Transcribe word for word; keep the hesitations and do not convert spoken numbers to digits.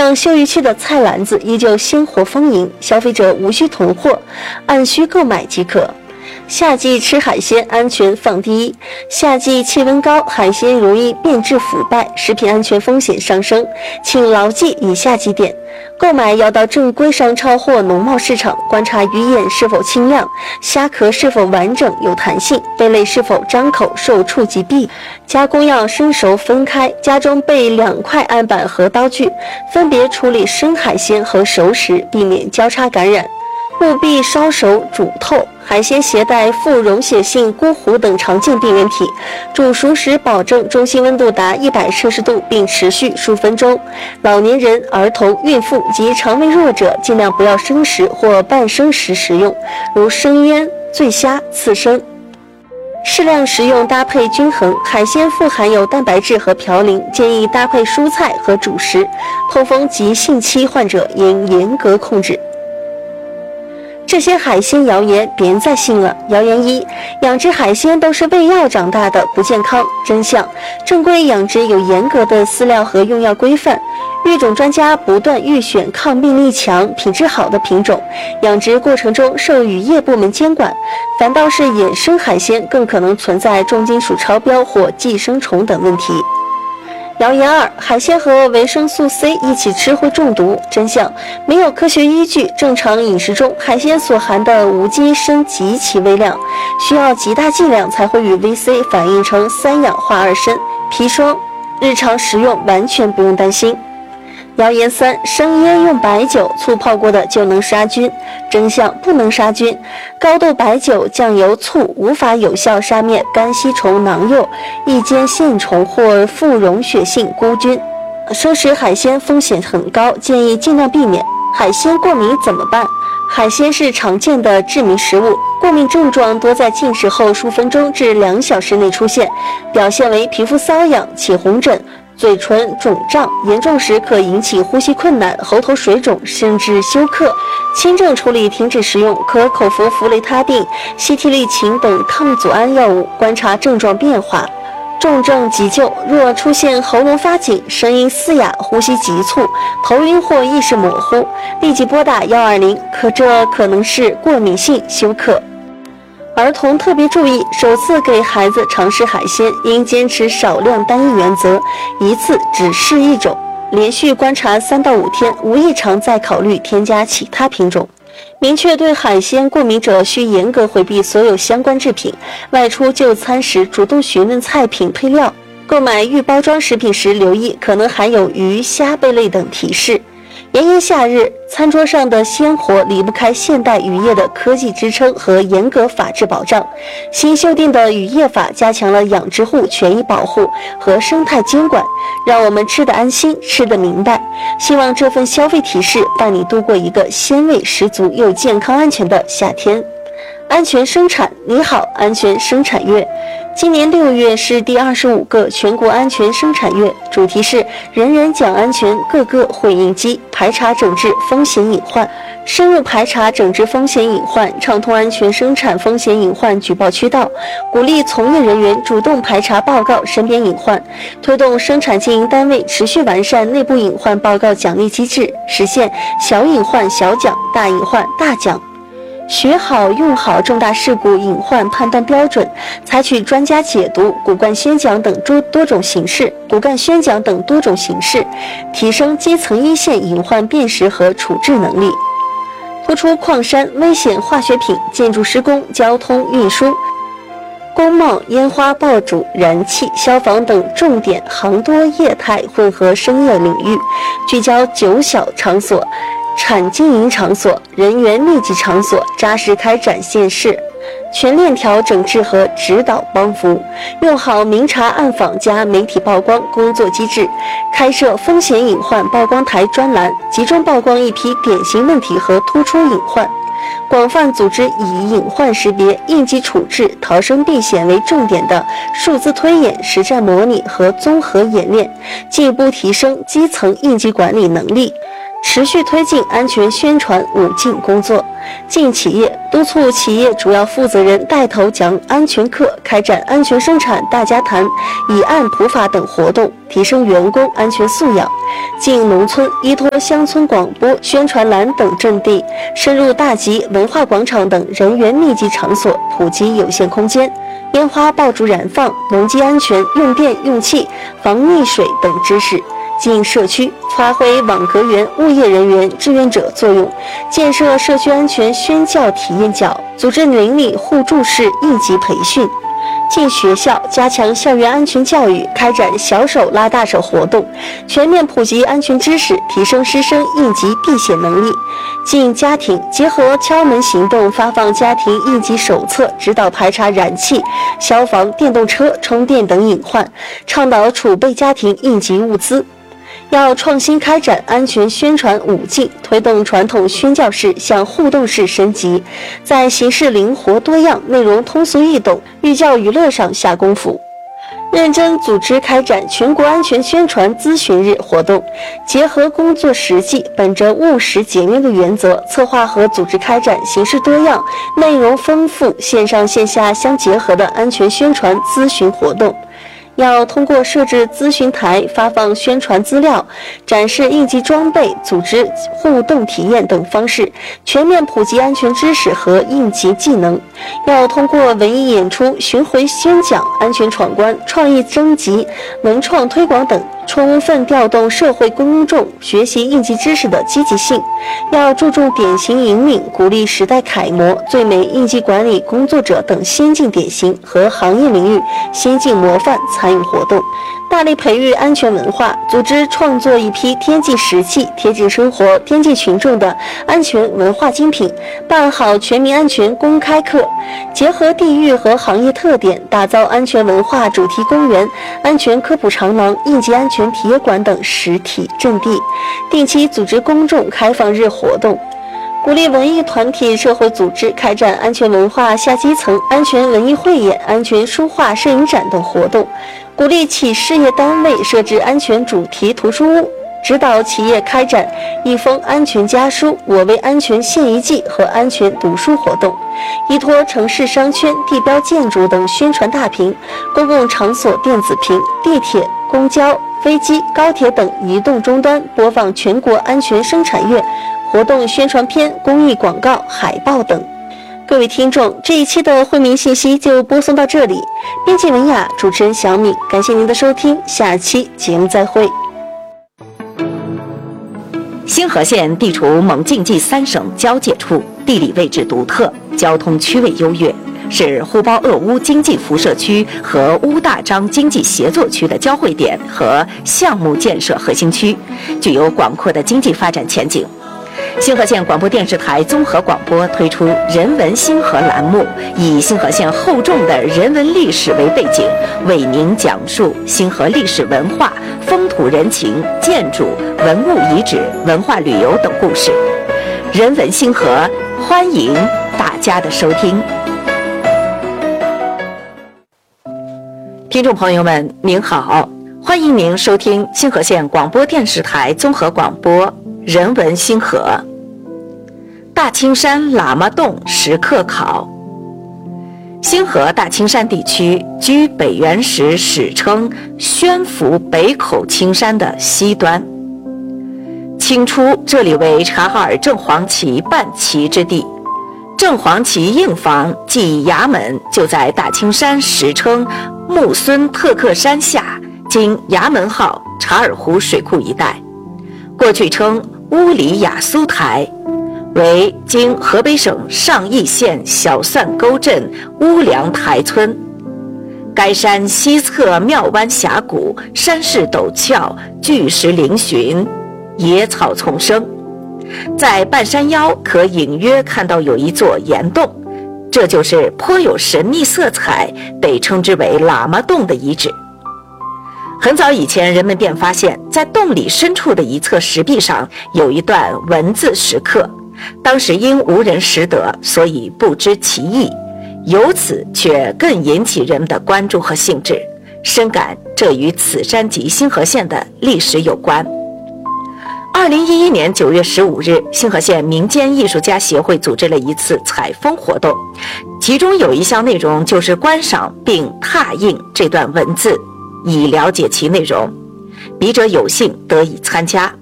像休渔区的菜篮子依旧鲜活丰盈，消费者无需囤货，按需购买即可。夏季吃海鲜安全放第一，夏季气温高，海鲜容易变质腐败，食品安全风险上升，请牢记以下几点。购买要到正规商超或农贸市场，观察鱼眼是否清亮，虾壳是否完整有弹性，贝类是否张口受触即闭，加工要生熟分开，家中备两块案板和刀具，分别处理生海鲜和熟食，避免交叉感染。务必烧熟煮透，海鲜携带副溶血性菇糊等常见病原体，煮熟时保证中心温度达一百摄氏度，并持续数分钟。老年人、儿童、孕妇及肠胃弱者尽量不要生食或半生食食用，如生腌、醉虾、刺身。适量食用搭配均衡，海鲜富含有蛋白质和嘌呤，建议搭配蔬菜和主食。痛风及性期患者应严格控制。这些海鲜谣言别再信了。谣言一：养殖海鲜都是喂药长大的，不健康。真相：正规养殖有严格的饲料和用药规范，育种专家不断预选抗病力强、品质好的品种，养殖过程中受渔业部门监管。反倒是野生海鲜更可能存在重金属超标或寄生虫等问题。谣言二：海鲜和维生素 C 一起吃会中毒。真相：没有科学依据。正常饮食中，海鲜所含的无机砷极其微量，需要极大剂量才会与 V C 反应成三氧化二砷、砒霜。日常食用完全不用担心。谣言三：生腌用白酒、醋泡过的就能杀菌。真相：不能杀菌，高度白酒、酱油、醋无法有效杀灭肝吸虫囊幼、异尖线虫或副溶血性菇菌。生食海鲜风险很高，建议尽量避免。海鲜过敏怎么办？海鲜是常见的致命食物，过敏症状多在进食后数分钟至两小时内出现，表现为皮肤瘙痒、起红疹、嘴唇肿胀，严重时可引起呼吸困难、喉头水肿，甚至休克。轻症处理停止食用，可口服氟雷他定、西替利嗪等抗组胺药物，观察症状变化。重症急救，若出现喉咙发紧、声音嘶哑、呼吸急促、头晕或意识模糊，立即拨打一二零，可这可能是过敏性休克。儿童特别注意，首次给孩子尝试海鲜，应坚持少量单一原则，一次只试一种，连续观察三到五天，无异常再考虑添加其他品种。明确对海鲜过敏者需严格回避所有相关制品，外出就餐时主动询问菜品配料，购买预包装食品时留意可能含有鱼、虾、贝类等提示。炎炎夏日，餐桌上的鲜活离不开现代渔业的科技支撑和严格法制保障。新修订的渔业法加强了养殖户权益保护和生态监管，让我们吃得安心，吃得明白。希望这份消费提示伴你度过一个鲜味十足又健康安全的夏天。安全生产，你好，安全生产月。今年六月是第二十五个全国安全生产月，主题是人人讲安全，个个会应激，排查整治风险隐患，深入排查整治风险隐患，畅通安全生产风险隐患举报渠道，鼓励从业人员主动排查报告身边隐患，推动生产经营单位持续完善内部隐患报告奖励机制，实现小隐患小奖，大隐患大奖。学好用好重大事故隐患判断标准，采取专家解读、骨干宣讲等多多种形式，骨干宣讲等多种形式，提升基层一线隐患辨识和处置能力。突出矿山、危险化学品、建筑施工、交通运输、工贸、烟花爆竹、燃气、消防等重点行多业态混合生业领域，聚焦九小场所、产经营场所、人员密集场所，扎实开展县市全链条整治和指导帮扶，用好明察暗访加媒体曝光工作机制，开设风险隐患曝光台专栏，集中曝光一批典型问题和突出隐患，广泛组织以隐患识别、应急处置、逃生避险为重点的数字推演、实战模拟和综合演练，进一步提升基层应急管理能力。 持续推进安全宣传五进工作。进企业督促企业主要负责人带头讲安全课，开展安全生产大家谈、以案普法等活动，提升员工安全素养。进农村依托乡村广播、宣传栏等阵地，深入大集、文化广场等人员密集场所，普及有限空间烟花爆竹燃放、农机安全、用电用气、防溺水等知识。进社区发挥网格员、物业人员、志愿者作用，建设社区安全宣教体验角，组织邻里互助式应急培训。进学校加强校园安全教育，开展小手拉大手活动，全面普及安全知识，提升师生应急避险能力。进家庭结合敲门行动，发放家庭应急手册，指导排查燃气、消防、电动车、充电等隐患，倡导储备家庭应急物资。要创新开展安全宣传五进，推动传统宣教式向互动式升级，在形式灵活多样、内容通俗易懂、寓教于乐上下功夫。认真组织开展全国安全宣传咨询日活动，结合工作实际，本着务实简约的原则，策划和组织开展形式多样、内容丰富、线上线下相结合的安全宣传咨询活动。要通过设置咨询台、发放宣传资料、展示应急装备、组织互动体验等方式，全面普及安全知识和应急技能。要通过文艺演出、巡回宣讲、安全闯关、创意征集、文创推广等，充分调动社会公众学习应急知识的积极性。要注重典型引领，鼓励时代楷模、最美应急管理工作者等先进典型和行业领域先进模范参与活动，大力培育安全文化，组织创作一批贴近实际、贴近生活、贴近群众的安全文化精品，办好全民安全公开课，结合地域和行业特点，打造安全文化主题公园、安全科普长廊、应急安全体育馆等实体阵地，定期组织公众开放日活动。鼓励文艺团体、社会组织开展安全文化下基层、安全文艺汇演、安全书画摄影展等活动，鼓励企事业单位设置安全主题图书屋，指导企业开展一封安全家书、我为安全献一计和安全读书活动，依托城市商圈、地标建筑等宣传大屏、公共场所电子屏、地铁、公交、飞机、高铁等移动终端播放全国安全生产月活动宣传片、公益广告、海报等。各位听众，这一期的惠民信息就播送到这里。编辑文雅，主持人小米，感谢您的收听，下期节目再会。 星河县地处蒙晋冀三省交界处，地理位置独特，交通区位优越，是呼包鄂乌经济辐射区和乌大张经济协作区的交汇点和项目建设核心区，具有广阔的经济发展前景。星河县广播电视台综合广播推出人文星河栏目，以星河县厚重的人文历史为背景，为您讲述星河历史文化、风土人情、建筑、文物遗址、文化旅游等故事。人文星河，欢迎大家的收听。听众朋友们，您好，欢迎您收听星河县广播电视台综合广播人文星河。大青山喇嘛洞石刻考。星河大青山地区居北元时史称宣府北口青山的西端。清初这里为察哈尔正黄旗办旗之地，正黄旗硬房即衙门就在大青山史称木孙特克山下，今衙门号察尔湖水库一带，过去称乌里雅苏台，为今河北省上邑县小蒜沟镇乌梁台村。该山西侧庙湾峡谷，山势陡峭，巨石嶙峋，野草丛生。在半山腰可隐约看到有一座岩洞，这就是颇有神秘色彩，被称之为喇嘛洞的遗址。很早以前，人们便发现在洞里深处的一侧石壁上有一段文字石刻，当时因无人识得，所以不知其意，由此却更引起人们的关注和兴致，深感这与此山及星河县的历史有关。 二零一一年九月十五日，星河县民间艺术家协会组织了一次采风活动，其中有一项内容就是观赏并拓印这段文字，以了解其内容。笔者有幸得以参加。